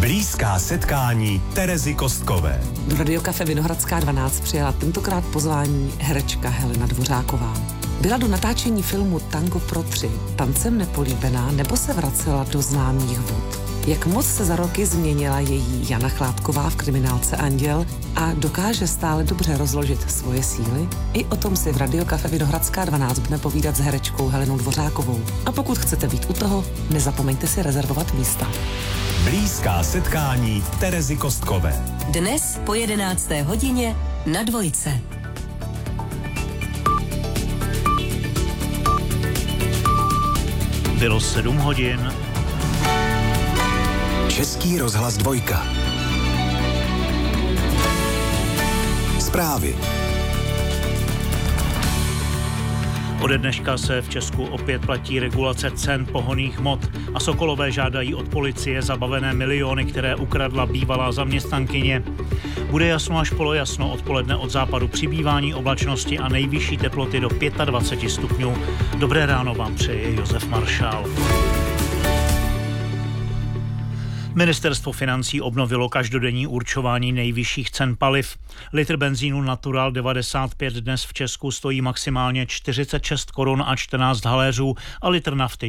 Blízká setkání Terezy Kostkové. Do Radiokafe Vinohradská 12 přijala tentokrát pozvání herečka Helena Dvořáková. Byla do natáčení filmu Tango pro 3 tancem nepolíbená nebo se vracela do známých vod? Jak moc se za roky změnila její Jana Chládková v kriminálce Anděl a dokáže stále dobře rozložit svoje síly? I o tom si v Radiokafe Vinohradská 12 budeme povídat s herečkou Helenou Dvořákovou. A pokud chcete být u toho, nezapomeňte si rezervovat místa. Blízká setkání Terezy Kostkové. Dnes po 11. hodině na Dvojce. Bylo 7 hodin. Český rozhlas 2. Zprávy. Ode dneška se v Česku opět platí regulace cen pohonných hmot a Sokolové žádají od policie zabavené miliony, které ukradla bývalá zaměstnankyně. Bude jasno až polojasno, odpoledne od západu přibývání oblačnosti a nejvyšší teploty do 25 stupňů. Dobré ráno vám přeje Josef Maršál. Ministerstvo financí obnovilo každodenní určování nejvyšších cen paliv. Litr benzínu Natural 95 dnes v Česku stojí maximálně 46 korun a 14 haléřů a litr nafty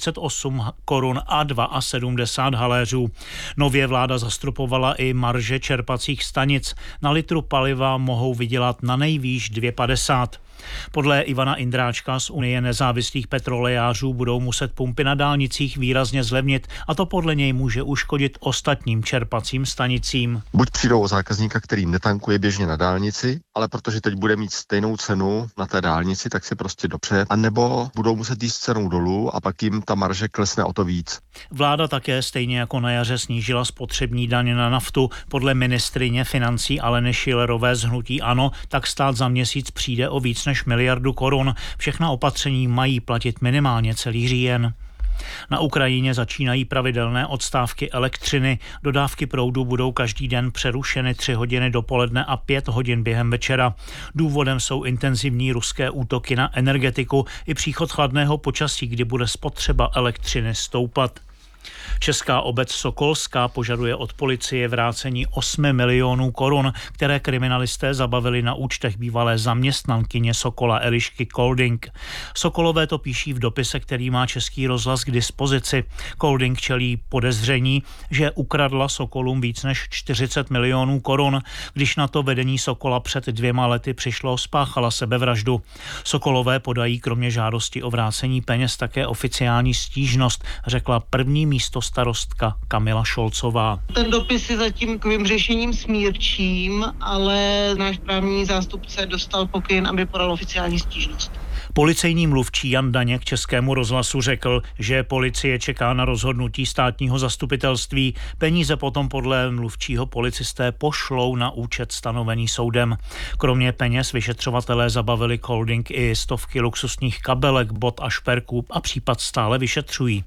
48 korun a 72 haléřů. Nově vláda zastropovala i marže čerpacích stanic. Na litru paliva mohou vydělat na nejvýš 2,50. Podle Ivana Indráčka z Unie nezávislých petrolejářů budou muset pumpy na dálnicích výrazně zlevnit a to podle něj může uškodit ostatním čerpacím stanicím. Buď přijdou o zákazníka, který netankuje běžně na dálnici, ale protože teď bude mít stejnou cenu na té dálnici, tak si prostě dopře, anebo budou muset jít s cenou dolů a pak jim ta marže klesne o to víc. Vláda také stejně jako na jaře snížila spotřební daň na naftu. Podle ministryně financí Aleny Schillerové z hnutí ANO tak stát za měsíc přijde o víc než miliardu korun. Všechna opatření mají platit minimálně celý říjen. Na Ukrajině začínají pravidelné odstávky elektřiny. Dodávky proudu budou každý den přerušeny 3 hodiny dopoledne a 5 hodin během večera. Důvodem jsou intenzivní ruské útoky na energetiku i příchod chladného počasí, kdy bude spotřeba elektřiny stoupat. Česká obec Sokolská požaduje od policie vrácení 8 milionů korun, které kriminalisté zabavili na účtech bývalé zaměstnankyně Sokola Elišky Kolding. Sokolové to píší v dopise, který má Český rozhlas k dispozici. Kolding čelí podezření, že ukradla Sokolům víc než 40 milionů korun. Když na to vedení Sokola před 2 lety přišlo, spáchala sebevraždu. Sokolové podají kromě žádosti o vrácení peněz také oficiální stížnost, řekla první místostarostka Kamila Šolcová. Ten dopis je zatím takovým řešením smírčím, ale náš právní zástupce dostal pokyn, aby podal oficiální stížnost. Policejní mluvčí Jan Daněk Českému rozhlasu řekl, že policie čeká na rozhodnutí státního zastupitelství. Peníze potom podle mluvčího policisté pošlou na účet stanovený soudem. Kromě peněz vyšetřovatelé zabavili Kolding i stovky luxusních kabelek, bot a šperků a případ stále vyšetřují.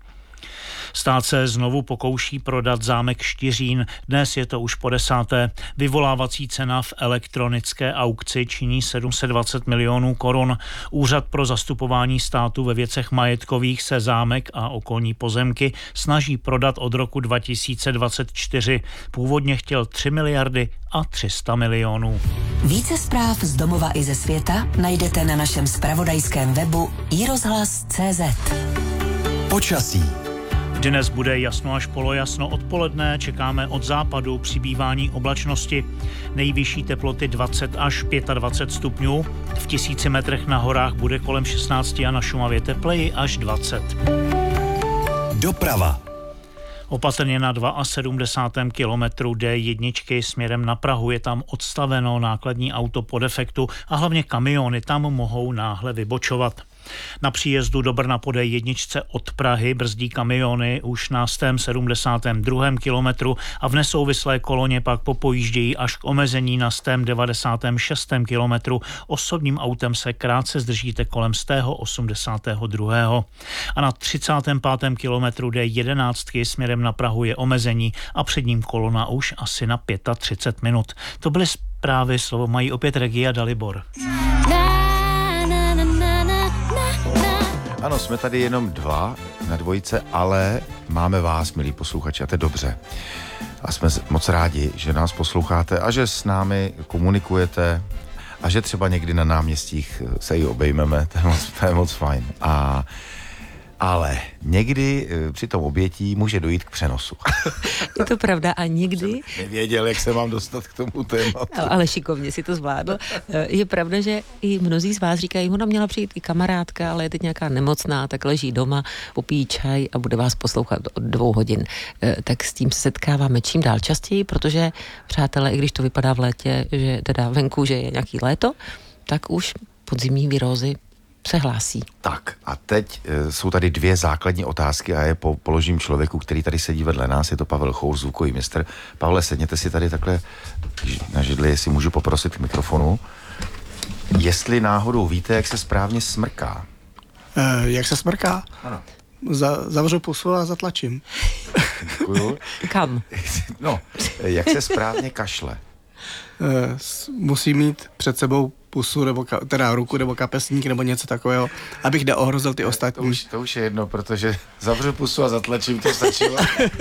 Stát se znovu pokouší prodat zámek Štiřín. Dnes je to už po 10. Vyvolávací cena v elektronické aukci činí 720 milionů korun. Úřad pro zastupování státu ve věcech majetkových se zámek a okolní pozemky snaží prodat od roku 2024. Původně chtěl 3 miliardy a 300 milionů. Více zpráv z domova i ze světa najdete na našem zpravodajském webu iRozhlas.cz. Počasí. Dnes bude jasno až polojasno odpoledne, čekáme od západu přibývání oblačnosti. Nejvyšší teploty 20 až 25 stupňů, v 1000 metrech na horách bude kolem 16 a na Šumavě tepleji až 20. Doprava. Opatrně na 72. kilometru D1 směrem na Prahu je tam odstaveno nákladní auto po defektu a hlavně kamiony tam mohou náhle vybočovat. Na příjezdu do Brna po D1 od Prahy brzdí kamiony už na 172. kilometru a v nesouvislé koloně pak popojíždějí až k omezení na 196. kilometru. Osobním autem se krátce zdržíte kolem 182. A na 35. kilometru D11 směrem na Prahu je omezení a před ním kolona už asi na 35 minut. To byly zprávy, slovo mají opět Regia Dalibor. Ano, jsme tady jenom 2 na dvojice, ale máme vás, milí posluchači, a to je dobře. A jsme moc rádi, že nás posloucháte a že s námi komunikujete a že třeba někdy na náměstích se i obejmeme, to je moc fajn. Ale někdy při tom obětí může dojít k přenosu. Je to pravda a někdy... Nevěděl, jak se mám dostat k tomu tématu. Ale šikovně si to zvládl. Je pravda, že i mnozí z vás říkají, ona měla přijít i kamarádka, ale je teď nějaká nemocná, tak leží doma, popíjí čaj a bude vás poslouchat od 2 hodin. Tak s tím se setkáváme čím dál častěji, protože, přátelé, i když to vypadá v létě, že teda venku, že je nějaký léto, tak už podzimní virózy se hlásí. Tak a teď jsou tady 2 základní otázky a je položím člověku, který tady sedí vedle nás, je to Pavel Chous, zvukový mistr. Pavle, sedněte si tady takhle na židli, jestli můžu poprosit k mikrofonu. Jestli náhodou víte, jak se správně smrká? Jak se smrká? Ano. Zavřu pusu a zatlačím. Děkuju. Kam? No, jak se správně kašle? Musí mít před sebou pusu, nebo teda ruku, nebo kapesník, nebo něco takového, abych neohrozil ty ostatní. To už je jedno, protože zavřu pusu a zatlačím, to stačilo.